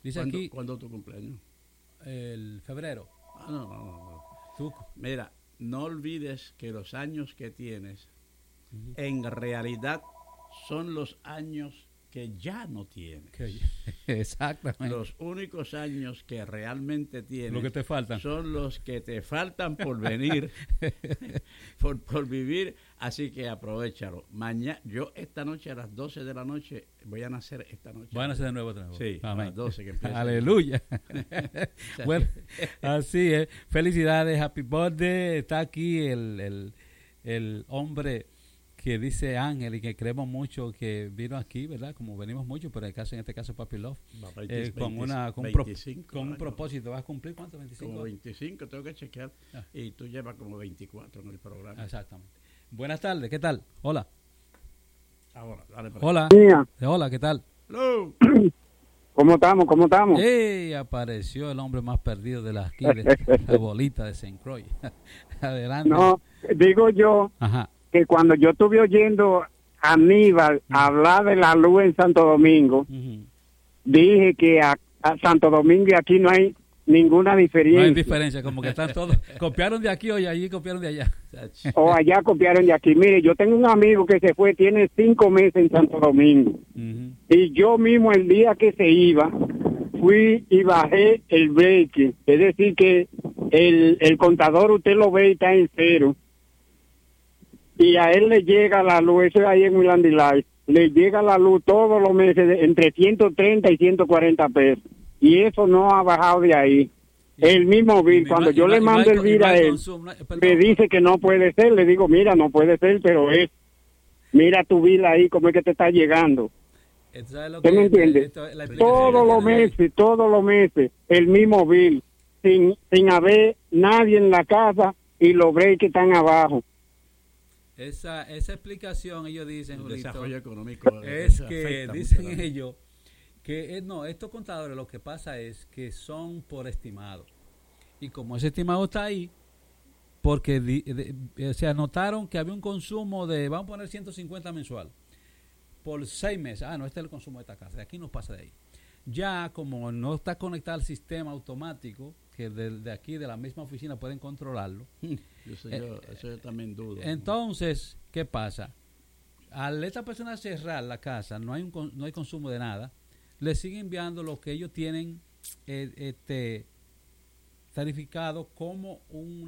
Dice ¿Cuándo, aquí... ¿Cuándo tu cumpleaños? El febrero. No. ¿Tú? Mira, no olvides que los años que tienes en realidad son los años que ya no tienes. Exactamente. Los únicos años que realmente tienes lo que te faltan son los que te faltan por venir, por vivir, así que aprovechalo. Mañana, yo esta noche a las 12 de la noche voy a nacer esta noche. Voy a nacer de nuevo otra vez. Sí, a las 12 que empieza. Aleluya. Bueno, así es. Felicidades, happy birthday. Está aquí el hombre que dice Ángel y que creemos mucho que vino aquí, ¿verdad? Como venimos mucho, pero en este caso Papi Love, con un propósito. ¿Vas a cumplir cuánto? 25. Como 25, tengo que chequear. Y tú llevas como 24 en el programa. Exactamente. Buenas tardes, ¿qué tal? Hola. Ahora, dale para Hola. Hola, ¿qué tal? Hello. ¿Cómo estamos? Apareció el hombre más perdido de la bolita de St. Croix. Adelante. No, digo yo. Ajá. Que cuando yo estuve oyendo a Aníbal hablar de la luz en Santo Domingo, dije que a Santo Domingo y aquí no hay ninguna diferencia. No hay diferencia, como que están todos, copiaron de aquí o allí copiaron de allá. O allá copiaron de aquí. Mire, yo tengo un amigo que se fue, tiene 5 meses en Santo Domingo. Y yo mismo el día que se iba, fui y bajé el break. Es decir que el contador usted lo ve y está en cero. Y a él le llega la luz, eso es ahí en Willand Light, le llega la luz todos los meses entre 130 y 140 pesos. Y eso no ha bajado de ahí. El mismo bill, cuando yo le mando el bill a él, me dice que no puede ser. Le digo, mira, no puede ser, pero mira tu bill ahí, cómo es que te está llegando. ¿Usted me entiende? Todos los meses, el mismo bill, sin haber nadie en la casa y los breaks que están abajo. Esa explicación ellos dicen, el Julito, desarrollo económico es que dicen ellos que no, estos contadores lo que pasa es que son por estimado, y como ese estimado está ahí porque se anotaron que había un consumo de, vamos a poner 150 mensual por 6 meses. No, este es el consumo de esta casa, de aquí no pasa de ahí. Ya como no está conectado al sistema automático, que de aquí, de la misma oficina, pueden controlarlo. Eso yo también dudo. Entonces, ¿qué pasa? Al esta persona cerrar la casa, no hay consumo de nada, le siguen enviando lo que ellos tienen tarificado como un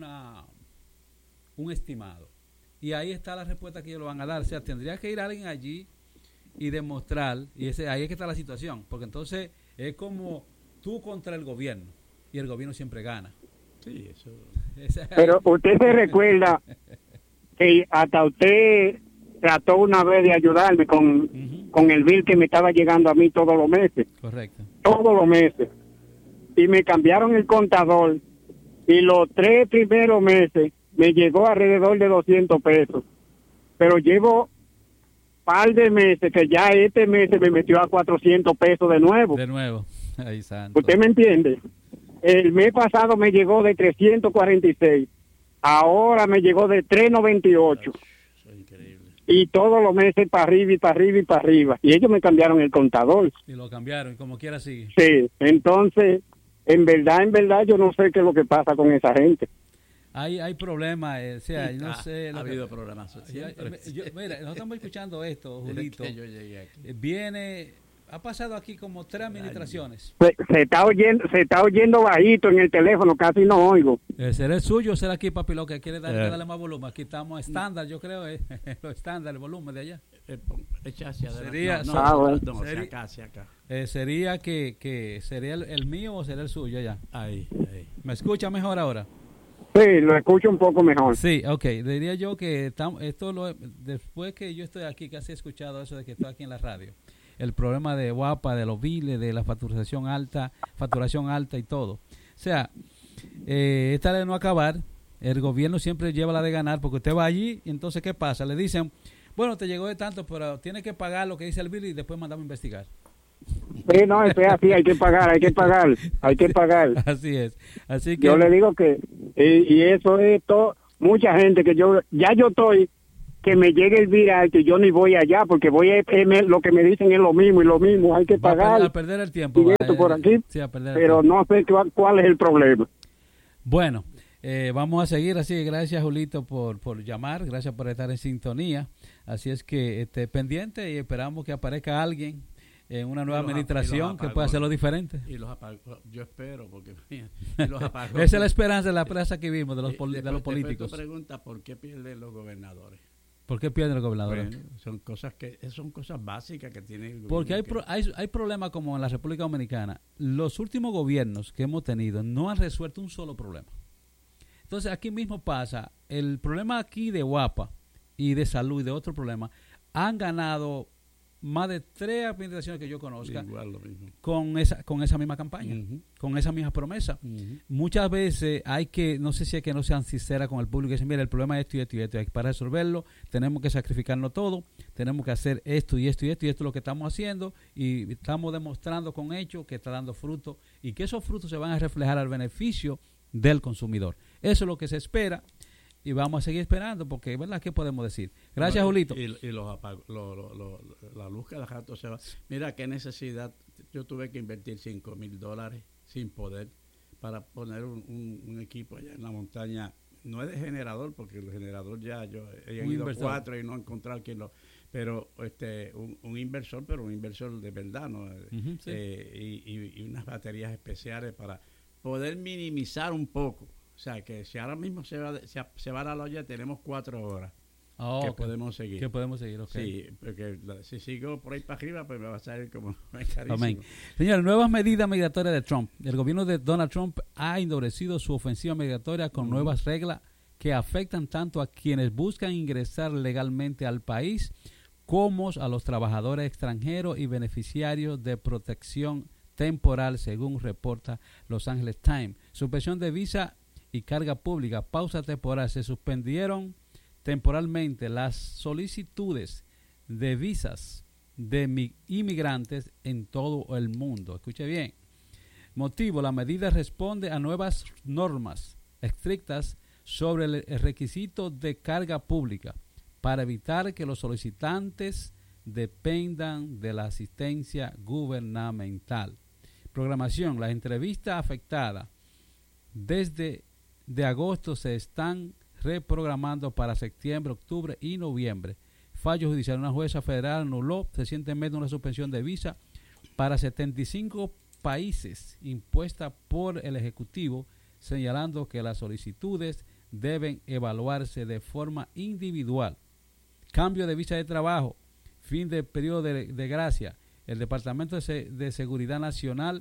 estimado. Y ahí está la respuesta que ellos lo van a dar. O sea, tendría que ir alguien allí y demostrar, y ahí es que está la situación, porque entonces es como tú contra el gobierno, y el gobierno siempre gana. Sí, eso. Pero usted se recuerda que hasta usted trató una vez de ayudarme con el bill que me estaba llegando a mí todos los meses. Correcto. Todos los meses. Y me cambiaron el contador, y los 3 primeros meses me llegó alrededor de 200 pesos. Pero llevo par de meses que ya este mes me metió a 400 pesos de nuevo. Ay, santo. ¿Usted me entiende? El mes pasado me llegó de 346. Ahora me llegó de 398. Eso es increíble. Y todos los meses para arriba y para arriba y para arriba. Y ellos me cambiaron el contador. Y lo cambiaron, y como quiera sigue. Sí, entonces, en verdad, yo no sé qué es lo que pasa con esa gente. Hay problemas, o sea, yo no sé. Ha habido problemas. Mira, nosotros estamos escuchando esto, Julito. Desde que yo llegué aquí. Ha pasado aquí como 3 administraciones. Se está oyendo bajito en el teléfono, casi no oigo. ¿Será el suyo o será aquí, papi, lo que quiere darle más volumen? Aquí estamos estándar, yo creo, lo estándar, el volumen de allá. Echa hacia adelante. Sería, hacia acá. Sería que sería el mío o sería el suyo allá. Ahí. ¿Me escucha mejor ahora? Sí, lo escucho un poco mejor. Sí, ok. Diría yo que después que yo estoy aquí, casi he escuchado eso de que estoy aquí en la radio. El problema de guapa, de los biles, de la facturación alta y todo. O sea, esta de no acabar, el gobierno siempre lleva la de ganar, porque usted va allí y entonces ¿qué pasa? Le dicen, bueno, te llegó de tanto, pero tiene que pagar lo que dice el bill y después mandamos a investigar. Sí, no, eso es así, hay que pagar. Así es. Así que yo le digo que, y eso es todo, mucha gente que yo estoy, que me llegue el viral, que yo ni voy allá, porque lo que me dicen es lo mismo y lo mismo, hay que pagar. A perder el tiempo. Y esto por aquí, sí, a perder pero no sé cuál es el problema. Bueno, vamos a seguir así. Gracias, Julito, por llamar. Gracias por estar en sintonía. Así es que esté pendiente y esperamos que aparezca alguien en una nueva administración que pueda hacerlo diferente. Y los apagó, yo espero, porque los apagó. Esa es la esperanza de la plaza que vimos de los políticos. Después tú preguntas por qué pierden los gobernadores. ¿Por qué pierden los gobernadores? Bueno, son cosas básicas que tiene el gobierno. Porque hay problemas como en la República Dominicana. Los últimos gobiernos que hemos tenido no han resuelto un solo problema. Entonces aquí mismo pasa, el problema aquí de Guapa y de salud y de otro problema, han ganado más de 3 administraciones que yo conozca con esa misma campaña, con esa misma promesa. Muchas veces hay que, no sé si es que no sean sinceras con el público y dicen, mira, el problema es esto y esto y esto, y para resolverlo tenemos que sacrificarnos todo, tenemos que hacer esto y esto y esto, y esto es lo que estamos haciendo, y estamos demostrando con hechos que está dando fruto, y que esos frutos se van a reflejar al beneficio del consumidor. Eso es lo que se espera. Y vamos a seguir esperando porque, ¿verdad? ¿Qué podemos decir? Gracias, Julito. Y la luz cada rato se va. Mira qué necesidad. Yo tuve que invertir $5,000 sin poder para poner un equipo allá en la montaña. No es de generador, porque el generador ya yo he ido a 4 y no he encontrado quien lo... Pero un inversor, pero un inversor de verdad, ¿no? Sí. Y unas baterías especiales para poder minimizar un poco. O sea, que si ahora mismo se va a la olla, tenemos 4 horas que podemos seguir. Que podemos seguir, ok. Sí, porque si sigo por ahí para arriba, pues me va a salir como carísimo. Amén. Señores, nuevas medidas migratorias de Trump. El gobierno de Donald Trump ha endurecido su ofensiva migratoria con nuevas reglas que afectan tanto a quienes buscan ingresar legalmente al país como a los trabajadores extranjeros y beneficiarios de protección temporal, según reporta Los Angeles Times. Suspensión de visa y carga pública, pausa temporal. Se suspendieron temporalmente las solicitudes de visas de inmigrantes en todo el mundo. Escuche bien. Motivo: la medida responde a nuevas normas estrictas sobre el requisito de carga pública para evitar que los solicitantes dependan de la asistencia gubernamental. Programación: las entrevistas afectadas desde agosto se están reprogramando para septiembre, octubre y noviembre. Fallo judicial: una jueza federal anuló recientemente una suspensión de visa para 75 países impuesta por el Ejecutivo, señalando que las solicitudes deben evaluarse de forma individual. Cambio de visa de trabajo, fin del periodo de gracia. El Departamento de Seguridad Nacional,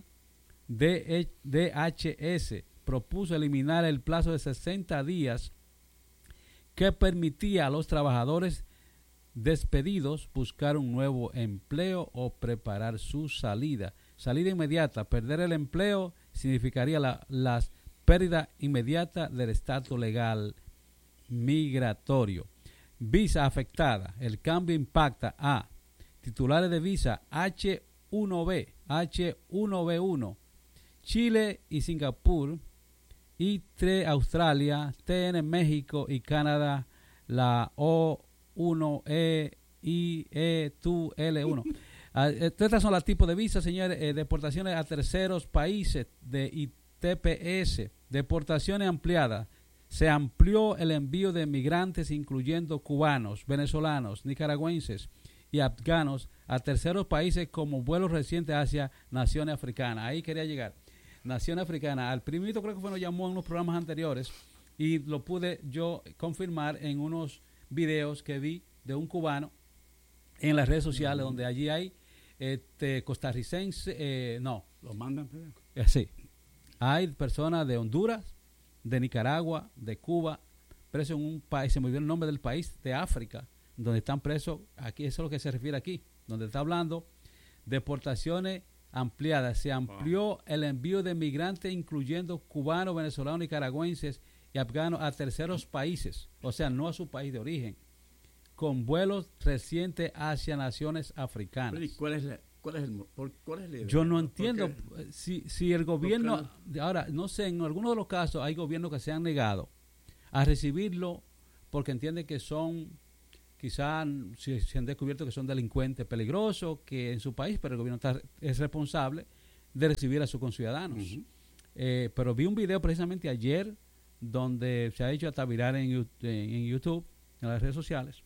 DHS, propuso eliminar el plazo de 60 días que permitía a los trabajadores despedidos buscar un nuevo empleo o preparar su salida. Salida inmediata: perder el empleo significaría la pérdida inmediata del estatus legal migratorio. Visa afectada: el cambio impacta a titulares de visa H1B, H1B1, Chile y Singapur, I3 Australia, TN México y Canadá, la O1E, IE2L1. Estas son los tipos de visas, señores. Deportaciones a terceros países de ITPS, deportaciones ampliadas. Se amplió el envío de migrantes, incluyendo cubanos, venezolanos, nicaragüenses y afganos, a terceros países como vuelos recientes hacia naciones africanas. Ahí quería llegar. Nación Africana. Al primito creo que nos llamó en unos programas anteriores y lo pude yo confirmar en unos videos que vi de un cubano en las redes sociales, donde allí hay costarricense, ¿Lo mandan? Sí. Hay personas de Honduras, de Nicaragua, de Cuba, presos en un país, se me olvidó el nombre del país, de África, donde están presos. Aquí, eso es lo que se refiere aquí, donde está hablando deportaciones ampliadas. Se amplió el envío de migrantes, incluyendo cubanos, venezolanos, nicaragüenses y afganos, a terceros países, o sea, no a su país de origen, con vuelos recientes hacia naciones africanas. ¿Cuál es la idea? Yo no entiendo si el gobierno, ahora, no sé, en algunos de los casos hay gobiernos que se han negado a recibirlo porque entienden que son quizá se han descubierto que son delincuentes peligrosos, que en su país, pero el gobierno es responsable de recibir a sus conciudadanos. Pero vi un video precisamente ayer donde se ha hecho hasta viral en YouTube, en las redes sociales,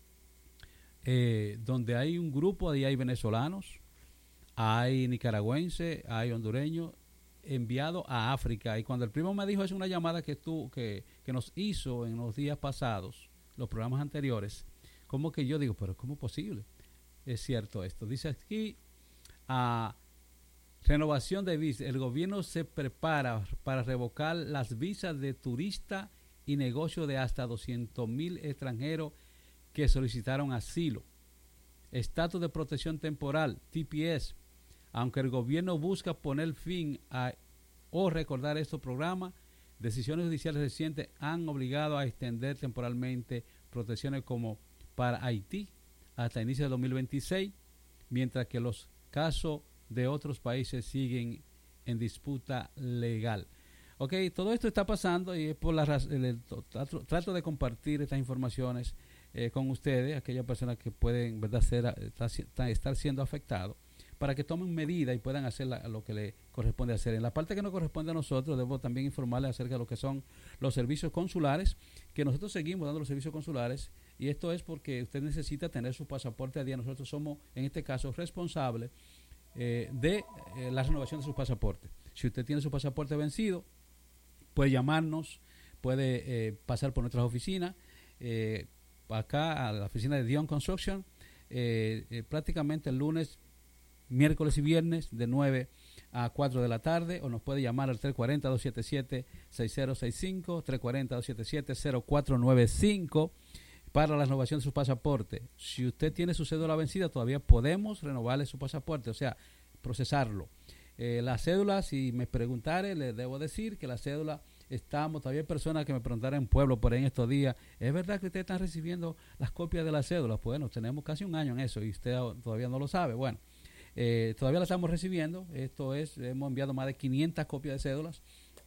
donde hay un grupo, ahí hay venezolanos, hay nicaragüenses, hay hondureños, enviados a África. Y cuando el primo me dijo, es una llamada que nos hizo en los días pasados, los programas anteriores, como que yo digo, pero ¿cómo es posible? Es cierto esto. Dice aquí, renovación de visas. El gobierno se prepara para revocar las visas de turista y negocio de hasta 200,000 extranjeros que solicitaron asilo. Estatus de protección temporal, TPS. Aunque el gobierno busca poner fin o recordar estos programas, decisiones judiciales recientes han obligado a extender temporalmente protecciones como para Haití hasta inicio de 2026, mientras que los casos de otros países siguen en disputa legal. Ok, todo esto está pasando y es por trato de compartir estas informaciones con ustedes, aquellas personas que pueden, ¿verdad?, estar siendo afectados, para que tomen medidas y puedan hacer lo que le corresponde hacer. En la parte que nos corresponde a nosotros, debo también informarles acerca de lo que son los servicios consulares, que nosotros seguimos dando los servicios consulares, y esto es porque usted necesita tener su pasaporte a día. Nosotros somos, en este caso, responsables de la renovación de su pasaporte. Si usted tiene su pasaporte vencido, puede llamarnos, puede pasar por nuestras oficinas, acá a la oficina de Dion Construction, prácticamente el lunes, miércoles y viernes de 9 a 4 de la tarde, o nos puede llamar al 340-277-6065, 340-277-0495 para la renovación de su pasaporte. Si usted tiene su cédula vencida, todavía podemos renovarle su pasaporte, o sea, procesarlo. La cédula, si me preguntare, le debo decir que la cédula todavía hay personas que me preguntaron en pueblo por ahí en estos días, ¿es verdad que ustedes están recibiendo las copias de la cédula? Bueno, tenemos casi un año en eso y usted todavía no lo sabe. Bueno, todavía la estamos recibiendo. Hemos enviado más de 500 copias de cédulas,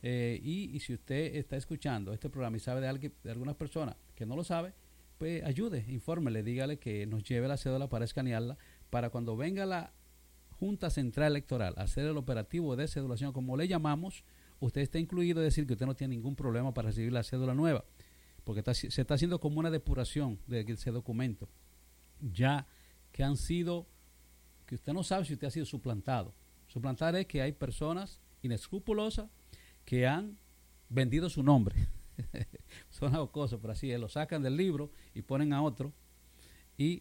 y si usted está escuchando este programa y sabe de alguna persona que no lo sabe, pues ayude, infórmele, dígale que nos lleve la cédula para escanearla, para cuando venga la Junta Central Electoral a hacer el operativo de cedulación, como le llamamos, usted está incluido, es decir, que usted no tiene ningún problema para recibir la cédula nueva, porque se está haciendo como una depuración de ese documento, ya que que usted no sabe si usted ha sido suplantado. Suplantar es que hay personas inescrupulosas que han vendido su nombre. Son algo cosas, pero así es, lo sacan del libro y ponen a otro, y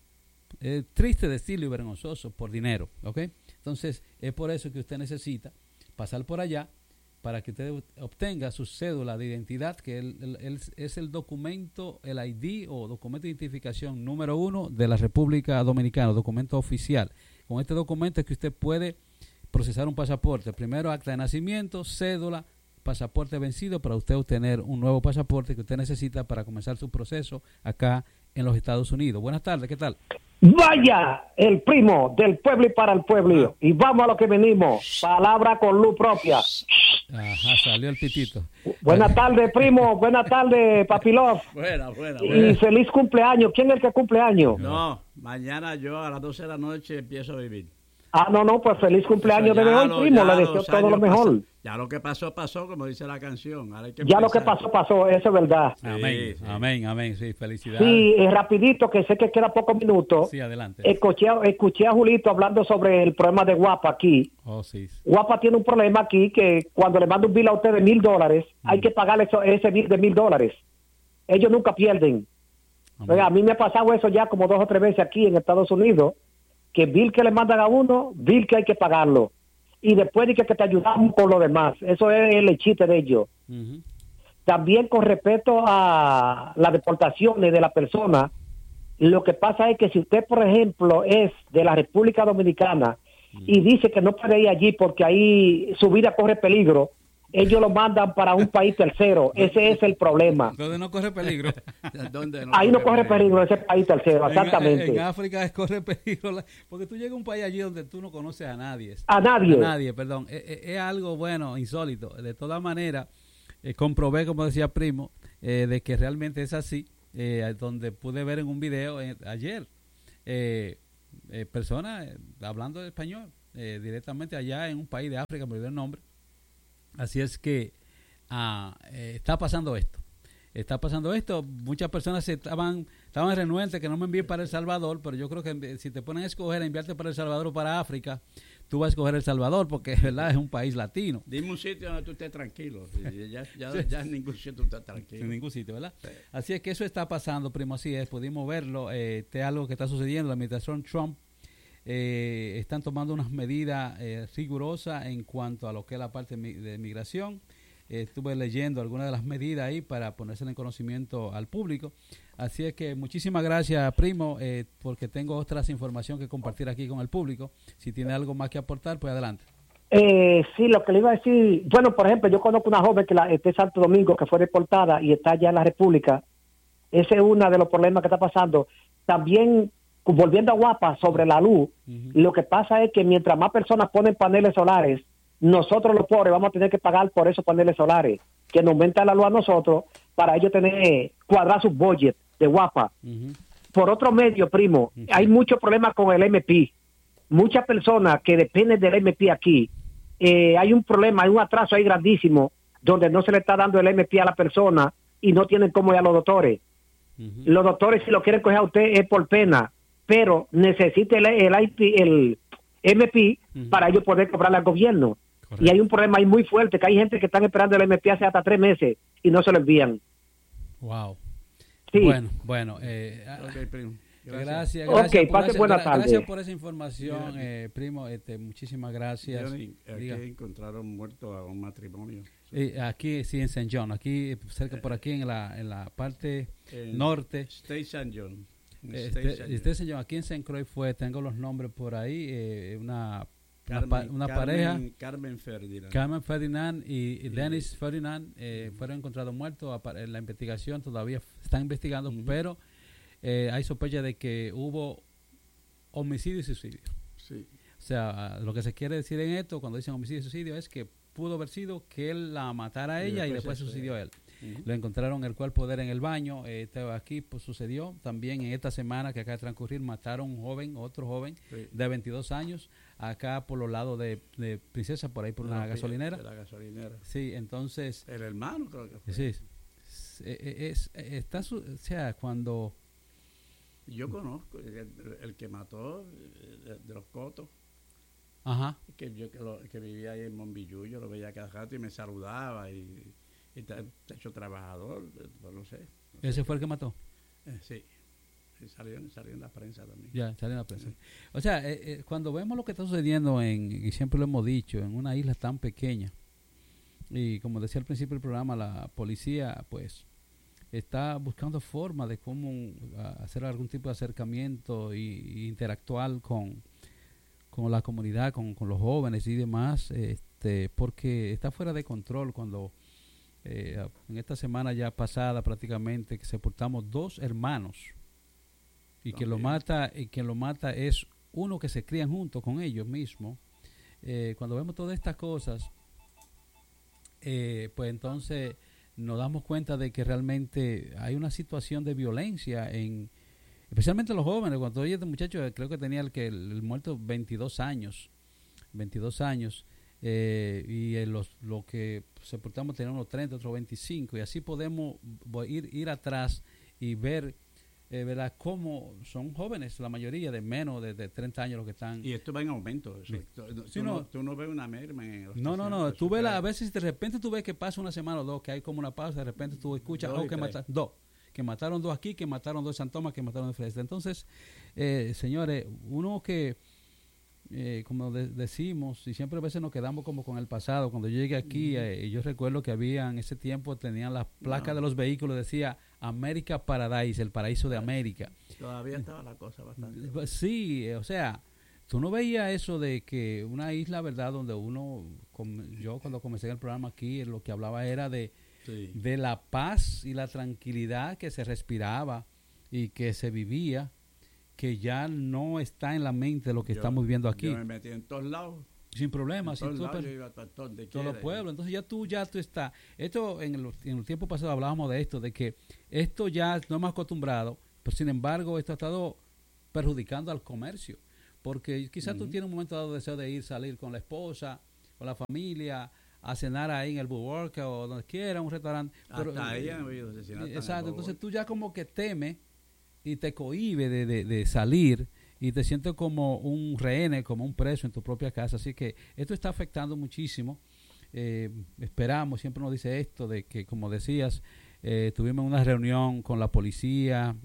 triste decirlo y vergonzoso, por dinero, ¿ok? Entonces es por eso que usted necesita pasar por allá para que usted obtenga su cédula de identidad, que es el documento, el ID o documento de identificación número 1 de la República Dominicana, documento oficial. Con este documento es que usted puede procesar un pasaporte. Primero, acta de nacimiento, cédula, pasaporte vencido, para usted obtener un nuevo pasaporte que usted necesita para comenzar su proceso acá en los Estados Unidos. Buenas tardes, ¿qué tal? Vaya, el primo del pueblo y para el pueblo. Y vamos a lo que venimos. Palabra con luz propia. Ajá, salió el pitito. Buenas tardes, primo. Buenas tardes, Papilov. Buena. Y feliz cumpleaños. ¿Quién es el que cumpleaños? No, mañana yo a las 12 de la noche empiezo a vivir. No, pues feliz cumpleaños de hoy, primo. Le deseo todo lo mejor. Ya lo que pasó, como dice la canción. Ahora hay que ya lo que pasó, eso es verdad. Sí, amén, sí, felicidades. Sí, rapidito, que sé que queda pocos minutos. Sí, adelante. Escuché a Julito hablando sobre el problema de Guapa aquí. Oh, sí. Guapa tiene un problema aquí, que cuando le manda un bill a usted de $1,000, hay que pagarle ese bill de $1,000. Ellos nunca pierden. A mí me ha pasado eso ya como 2 o 3 veces aquí en Estados Unidos, que bill que le mandan a uno, bill que hay que pagarlo. Y después dice que te ayudamos con lo demás. Eso es el chiste de ellos. Uh-huh. También con respecto a las deportaciones de la persona, lo que pasa es que si usted, por ejemplo, es de la República Dominicana y dice que no puede ir allí porque ahí su vida corre peligro, ellos lo mandan para un país tercero. Ese es el problema. ¿Dónde no corre peligro? Ahí no corre peligro ese país tercero, exactamente. En África corre peligro, porque tú llegas a un país allí donde tú no conoces a nadie. A nadie. Es algo, bueno, insólito. De todas maneras, comprobé, como decía Primo, de que realmente es así. donde pude ver en un video ayer personas hablando español directamente allá en un país de África, me olvidé el nombre. Así es que está pasando esto. Muchas personas estaban renuentes que no me envíen para El Salvador, pero yo creo que si te ponen a escoger a enviarte para El Salvador o para África, tú vas a escoger El Salvador porque verdad es un país latino. Dime un sitio donde tú estés tranquilo. Ya en ningún sitio tú estás tranquilo. En ningún sitio, ¿verdad? Sí. Así es que eso está pasando, primo, así es, pudimos verlo. Es algo que está sucediendo. La administración Trump están tomando unas medidas rigurosas en cuanto a lo que es la parte de migración. Estuve leyendo algunas de las medidas ahí para ponerse en conocimiento al público. Así es que muchísimas gracias, primo, porque tengo otras información que compartir aquí con el público. Si tiene algo más que aportar, pues adelante. Sí, lo que le iba a decir, bueno, por ejemplo, yo conozco una joven que está en Santo Domingo, que fue deportada y está allá en la República. Ese es uno de los problemas que está pasando. También, volviendo a Guapa, sobre la luz, lo que pasa es que mientras más personas ponen paneles solares, nosotros los pobres vamos a tener que pagar por esos paneles solares, que nos aumenta la luz a nosotros, para ellos tener, cuadrar su budget de Guapa. Por otro medio, primo, hay muchos problemas con el MP. Muchas personas que dependen del MP aquí, hay un problema, hay un atraso ahí grandísimo, donde no se le está dando el MP a la persona y no tienen cómo ir a los doctores. Los doctores, si lo quieren coger a usted, es por pena, pero necesita el MP para ellos poder cobrarle al gobierno. Correcto. Y hay un problema ahí muy fuerte, que hay gente que están esperando el MP hace hasta 3 meses y no se lo envían. Wow. Sí. Bueno. Okay, primo. Gracias. Okay, pase buena tarde. Gracias por esa información, primo. Muchísimas gracias. Aquí encontraron muerto a un matrimonio. Aquí, sí, en St. John. Aquí, cerca por aquí, en la parte norte. State St. John. St. John. Aquí en St. Croix tengo los nombres por ahí. Una pareja, Carmen Ferdinand. Carmen Ferdinand y Dennis Ferdinand fueron encontrados muertos. La investigación todavía están investigando, pero hay sospecha de que hubo homicidio y suicidio. Sí. O sea, lo que se quiere decir en esto, cuando dicen homicidio y suicidio, es que pudo haber sido que él la matara a ella y después suicidió a él. Lo encontraron el cuerpo de él en el baño. Aquí pues, sucedió también en esta semana que acaba de transcurrir, mataron otro joven de 22 años, acá por los lados de Princesa, por ahí por una gasolinera. De la gasolinera. Sí, entonces... El hermano creo que fue. Sí, o sea, cuando... Yo conozco el que mató de los Cotos. Ajá. Que vivía ahí en Monbillú, yo lo veía cada rato y me saludaba y está hecho trabajador, no sé. ¿Ese fue el que mató? Sí, salió en la prensa también. Ya, salió en la prensa. O sea, cuando vemos lo que está sucediendo y siempre lo hemos dicho, en una isla tan pequeña, y como decía al principio del programa, la policía pues está buscando formas de cómo hacer algún tipo de acercamiento y interactuar con la comunidad, con los jóvenes y demás, porque está fuera de control. Cuando en esta semana ya pasada prácticamente que sepultamos 2 hermanos y quien lo mata es uno que se crían junto con ellos mismos. Cuando vemos todas estas cosas, pues entonces nos damos cuenta de que realmente hay una situación de violencia especialmente los jóvenes. Cuando oye este muchacho, creo que tenía el muerto 22 años, y lo que sepultamos tenían unos 30, otros 25, y así podemos ir atrás y ver, ¿verdad?, cómo son jóvenes, la mayoría de menos de 30 años los que están. Y esto va en aumento. Tú no ves una merma en los No. Tú ves a veces de repente tú ves que pasa una semana o 2, que hay como una pausa, de repente tú escuchas, que mataron 2 aquí, que mataron 2 en San Tomás, que mataron en Fresno. Entonces, señores, uno que, como decimos, y siempre a veces nos quedamos como con el pasado. Cuando yo llegué aquí, yo recuerdo que había en ese tiempo, tenían las placas de los vehículos, decía America Paradise, el paraíso de América. Todavía estaba la cosa bastante. Sí, o sea, tú no veías eso de que una isla, ¿verdad?, donde yo cuando comencé el programa aquí, lo que hablaba era de la paz y la tranquilidad que se respiraba y que se vivía, que ya no está en la mente lo que estamos viviendo aquí. Yo me metí en todos lados sin problemas, en sin todos los pueblos. Entonces ya tú estás. Esto en el tiempo pasado hablábamos de esto, de que esto ya no hemos acostumbrado, pero sin embargo esto ha estado perjudicando al comercio, porque quizás tú tienes un momento dado deseo de salir con la esposa, con la familia, a cenar ahí en el Boardwalk o donde quiera, un restaurante. Pero, hasta ahí han habido asesinatos. Exacto, entonces tú ya como que temes y te cohíbe de salir y te sientes como un rehén, como un preso en tu propia casa. Así que esto está afectando muchísimo. Esperamos, siempre nos dice esto, de que como decías, tuvimos una reunión con la policía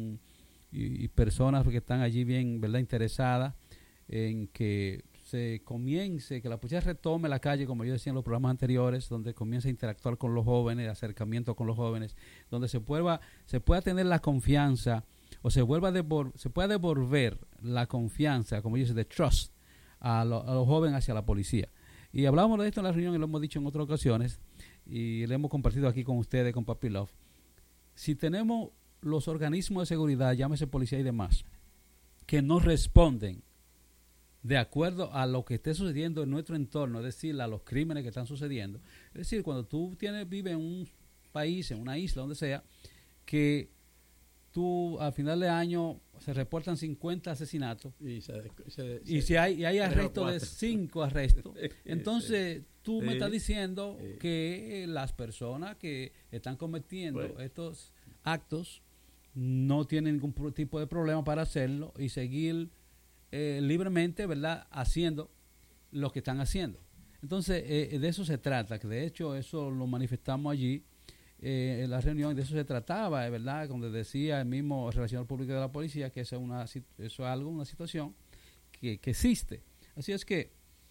y personas que están allí bien, ¿verdad?, interesadas en que se comience, que la policía retome la calle, como yo decía en los programas anteriores, donde comience a interactuar con los jóvenes, acercamiento con los jóvenes, donde se pueda tener la confianza o se pueda devolver la confianza, como dice, de trust a los jóvenes hacia la policía. Y hablamos de esto en la reunión y lo hemos dicho en otras ocasiones y lo hemos compartido aquí con ustedes, con Papi Love. Si tenemos los organismos de seguridad, llámese policía y demás, que no responden de acuerdo a lo que esté sucediendo en nuestro entorno, es decir, a los crímenes que están sucediendo. Es decir, cuando tú vives en un país, en una isla, donde sea, que tú al final de año se reportan 50 asesinatos y si hay arrestos de 5 arrestos, entonces tú me estás diciendo que las personas que están cometiendo estos actos no tienen ningún tipo de problema para hacerlo y seguir libremente, ¿verdad?, haciendo lo que están haciendo. Entonces, de eso se trata, que de hecho eso lo manifestamos allí en la reunión, de eso se trataba, ¿verdad?, donde decía el mismo relacionador público de la policía que eso es una situación que existe. Así es que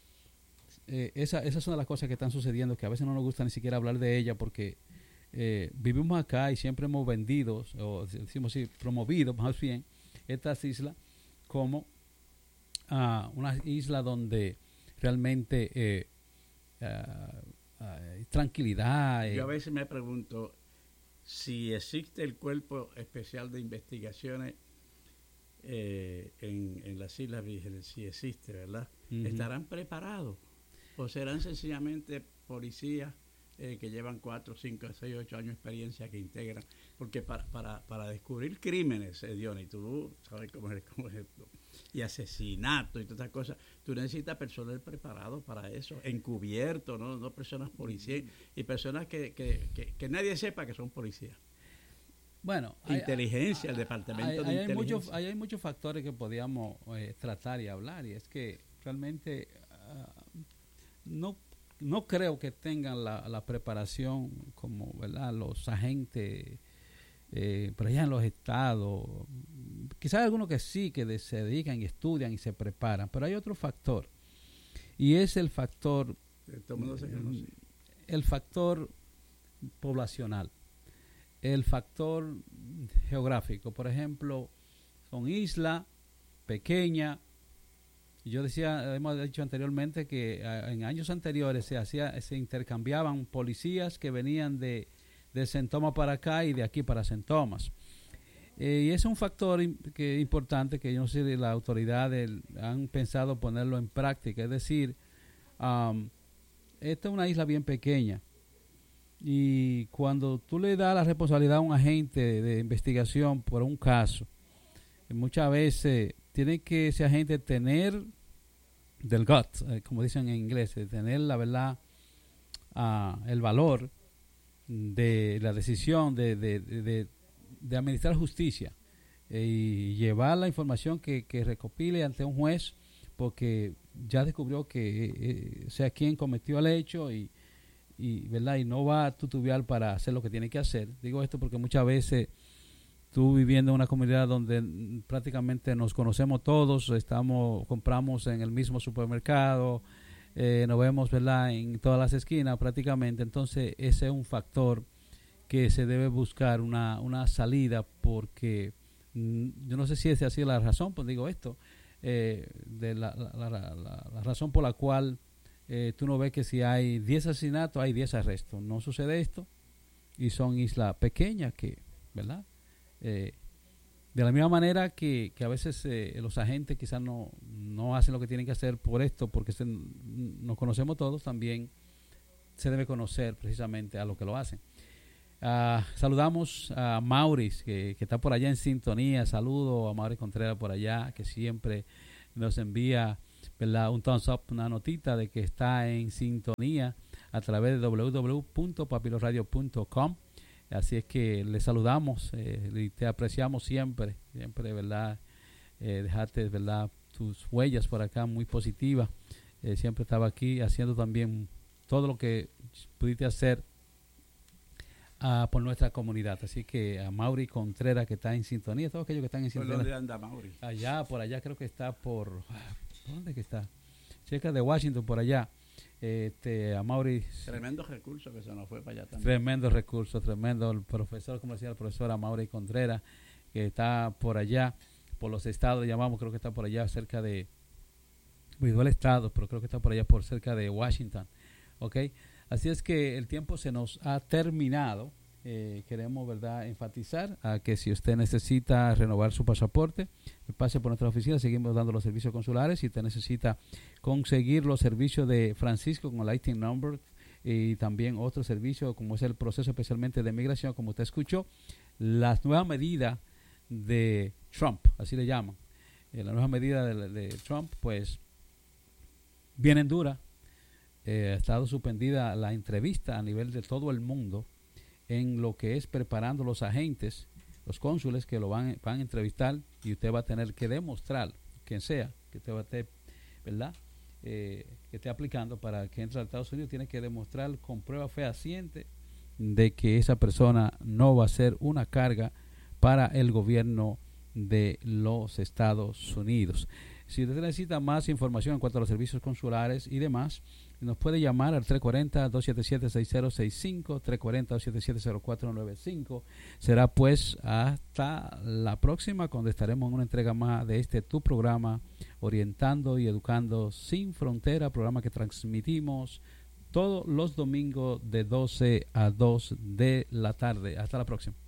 esas son las cosas que están sucediendo, que a veces no nos gusta ni siquiera hablar de ellas porque vivimos acá y siempre hemos vendido, o decimos así, promovido más bien, estas islas como una isla donde realmente tranquilidad. Yo a veces me pregunto si existe el Cuerpo Especial de Investigaciones en las Islas Vírgenes, si existe, ¿verdad? ¿Estarán preparados o serán sencillamente policías que llevan 4, 5, 6, 8 años de experiencia que integran? Porque para descubrir crímenes, Diony, tú sabes cómo es esto, y asesinatos y todas estas cosas, tú necesitas personal preparado para eso, encubierto, no personas policías y personas que nadie sepa que son policías. Bueno, inteligencia, el departamento de inteligencia. Hay muchos factores que podíamos tratar y hablar, y es que realmente no creo que tengan la preparación como, ¿verdad?, los agentes por allá en los estados. Quizás algunos que sí, que se dedican y estudian y se preparan, pero hay otro factor, y es el factor poblacional, el factor geográfico. Por ejemplo, son islas pequeñas. Yo decía, hemos dicho anteriormente que en años anteriores se intercambiaban policías que venían de Saint Thomas para acá y de aquí para Saint Thomas. Y es un factor importante que yo no sé si las autoridades han pensado ponerlo en práctica. Es decir, esta es una isla bien pequeña y cuando tú le das la responsabilidad a un agente de investigación por un caso, muchas veces tiene que ese agente tener del gut, como dicen en inglés, tener la verdad, el valor de la decisión de administrar justicia y llevar la información que recopile ante un juez, porque ya descubrió que sea quien cometió el hecho y verdad, y no va a tutubiar para hacer lo que tiene que hacer. Digo esto porque muchas veces tú viviendo en una comunidad donde prácticamente nos conocemos todos, compramos en el mismo supermercado, nos vemos, ¿verdad?, en todas las esquinas prácticamente. Entonces ese es un factor que se debe buscar una salida, porque yo no sé si esa ha sido la razón, pues digo esto, de la razón por la cual tú no ves que si hay 10 asesinatos hay 10 arrestos. No sucede esto, y son islas pequeñas que, ¿verdad?, De la misma manera que a veces los agentes quizás no hacen lo que tienen que hacer por esto, porque nos conocemos todos, también se debe conocer precisamente a lo que lo hacen. Saludamos a Maurice, que está por allá en sintonía. Saludo a Maurice Contreras por allá, que siempre nos envía, ¿verdad?, un thumbs up, una notita de que está en sintonía a través de www.papiloradio.com. Así es que le saludamos y te apreciamos siempre, ¿verdad? Dejaste, ¿verdad?, tus huellas por acá muy positivas. Siempre estaba aquí haciendo también todo lo que pudiste hacer por nuestra comunidad. Así que a Mauri Contreras, que está en sintonía, todos aquellos que están en sintonía. ¿Por dónde anda Mauri? Por allá creo que está ¿dónde que está? Cerca de Washington, por allá. A Mauri. Tremendo recurso que se nos fue para allá también. Tremendo recurso, tremendo. El profesor, como decía el profesor Mauri Contreras, que está por allá, por los estados, llamamos, creo que está por allá cerca de, olvidó el estado, pero creo que está por allá por cerca de Washington. ¿Ok? Así es que el tiempo se nos ha terminado. Queremos, ¿verdad?, enfatizar a que si usted necesita renovar su pasaporte, pase por nuestra oficina. Seguimos dando los servicios consulares. Si usted necesita conseguir los servicios de Francisco con el Lightning Number y también otros servicios como es el proceso especialmente de migración, como usted escuchó, las nuevas medidas de Trump, así le llaman, la nueva medida de Trump, pues vienen duras. Ha estado suspendida la entrevista a nivel de todo el mundo en lo que es preparando los agentes, los cónsules que lo van a entrevistar, y usted va a tener que demostrar, quien sea que usted va a estar, ¿verdad?, que esté aplicando para que entre a Estados Unidos, tiene que demostrar con prueba fehaciente de que esa persona no va a ser una carga para el gobierno de los Estados Unidos. Si usted necesita más información en cuanto a los servicios consulares y demás, nos puede llamar al 340-277-6065, 340-277-0495. Será pues hasta la próxima, cuando estaremos en una entrega más de tu programa, Orientando y Educando Sin Frontera, programa que transmitimos todos los domingos de 12 a 2 de la tarde. Hasta la próxima.